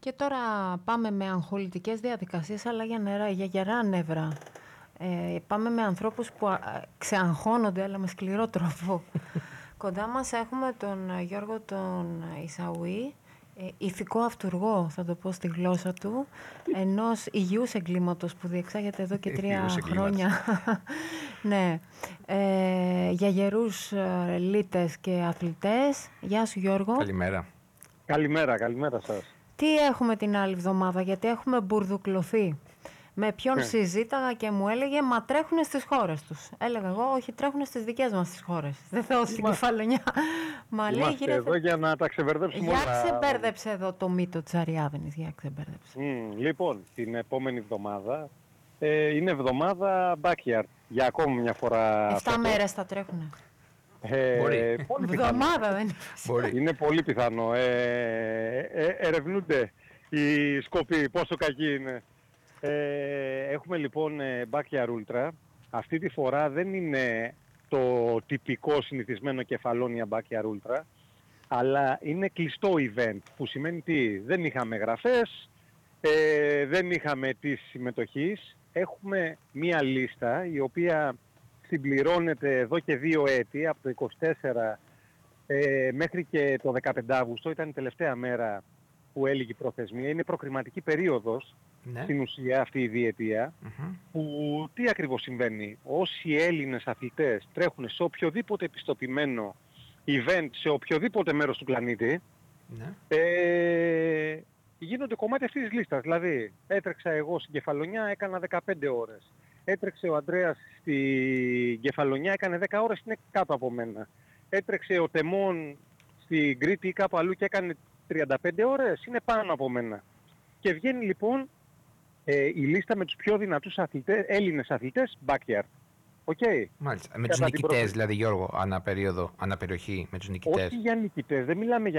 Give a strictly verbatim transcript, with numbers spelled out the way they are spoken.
Και τώρα πάμε με αγχολητικές διαδικασίες, αλλά για, νερά, για γερά νεύρα. Ε, πάμε με ανθρώπους που α, ξεαγχώνονται, αλλά με σκληρό τρόπο. Κοντά μας έχουμε τον Γιώργο τον Ισαουή, ε, ηθικό αυτουργό, θα το πω στη γλώσσα του, ενός υγιούς εγκλήματος που διεξάγεται εδώ και τρία χρόνια. Ναι. Ε, για γερούς ε, λύτες και αθλητές. Γεια σου Γιώργο. Καλημέρα. Καλημέρα, καλημέρα σας. Τι έχουμε την άλλη εβδομάδα, γιατί έχουμε μπουρδουκλωθεί. Με ποιον συζήταγα και μου έλεγε «Μα τρέχουνε στις χώρες τους». Έλεγα εγώ «Όχι, τρέχουνε στις δικές μας τις χώρες». Δεν θέλω στην Κεφαλονιά. Μα λέει «Είμαστε εδώ για να τα ξεμπερδέψουμε όλα». Για ξεμπέρδεψε εδώ το μύτο της Αριάδνης, για ξεμπέρδεψε. Mm, λοιπόν, την επόμενη εβδομάδα ε, είναι εβδομάδα backyard. Για ακόμη μια φορά. Εφτά μέρες θα τρέχουνε. Ε, Μπορεί. Πολύ Εβδομάδα δεν είναι. Μπορεί. Είναι πολύ πιθανό. Ε, ε, ερευνούνται οι σκοποί, πόσο κακοί είναι. Ε, έχουμε λοιπόν Backyard Ultra. Αυτή τη φορά δεν είναι το τυπικό συνηθισμένο Κεφαλόνια Backyard Ultra, αλλά είναι κλειστό event, που σημαίνει τι, δεν είχαμε γραφές, ε, δεν είχαμε αιτήσεις συμμετοχής. Έχουμε μία λίστα η οποία συμπληρώνεται εδώ και δύο έτη, από το είκοσι τέσσερα ε, μέχρι και το δεκαπέντε Αυγούστου, ήταν η τελευταία μέρα που έλυγε η προθεσμία. Είναι προκριματική περίοδος, ναι, στην ουσία αυτή η διετία, mm-hmm. που τι ακριβώς συμβαίνει. Όσοι Έλληνες αθλητές τρέχουν σε οποιοδήποτε επιστοποιημένο event, σε οποιοδήποτε μέρος του πλανήτη, ναι, ε, γίνονται κομμάτι αυτής της λίστας. Δηλαδή, έτρεξα εγώ στην Κεφαλονιά, έκανα δεκαπέντε ώρες. Έτρεξε ο Ανδρέας στην Κεφαλονιά, έκανε δέκα ώρες, είναι κάτω από μένα. Έτρεξε ο Τεμών στην Κρήτη ή κάπου αλλού και έκανε τριάντα πέντε ώρες, είναι πάνω από μένα. Και βγαίνει λοιπόν ε, η λίστα με τους πιο δυνατούς αθλητές, Έλληνες αθλητές backyard. Okay. Μάλιστα. Με τους νικητές, προ... δηλαδή Γιώργο, ανά περίοδο, ανά περιοχή, με τους νικητές. Όχι για νικητές, δεν μιλάμε για